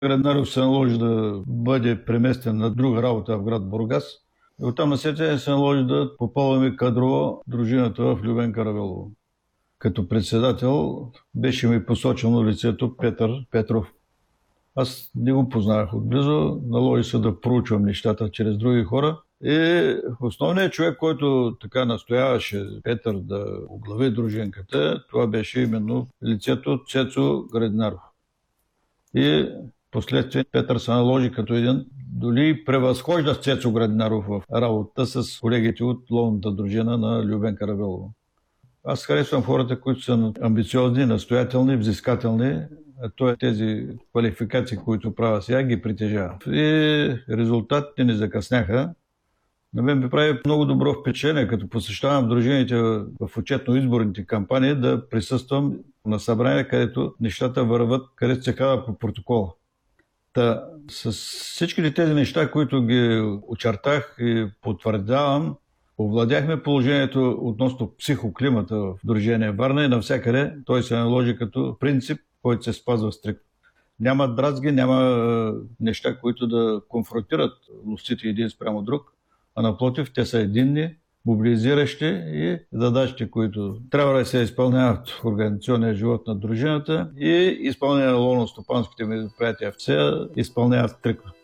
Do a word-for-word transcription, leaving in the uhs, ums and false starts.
Граднаров се наложи да бъде преместен на друга работа в град Бургас. И оттам насетне се наложи да попълваме кадрово дружината в Любен Каравелово. Като председател беше ми посочено лицето Петър Петров. Аз не го познавах отблизо, наложи се да проучвам нещата чрез други хора. И основният човек, който така настояваше Петър да оглави дружинката, това беше именно лицето Цецо Граднаров. И последствие Петър се наложи като един дори превъзхожда Цецо Граднаров в работа с колегите от ловната дружина на Любен Каравелово. Аз харесвам хората, които са амбициозни, настоятелни, взискателни. Той тези квалификации, които правя сега, ги притежава. И резултатите не закъсняха. На мен ми прави много добро впечатление, като посещавам дружините в отчетно-изборните кампании, да присъствам на събрание, където нещата върват, където се казва по протокола. Та, с всички тези неща, които ги очертах и потвърдявам, овладяхме положението относно психоклимата в дружение Варна и навсякъде той се наложи като принцип, който се спазва стриктно. Няма дразги, няма неща, които да конфронтират ловците един спрямо друг, а напротив, те са единни, мобилизиращи и задачите, които трябва да се изпълняват в организационния живот на дружината и изпълнение на ловно-стопанските мероприятия в се изпълняват стриктно.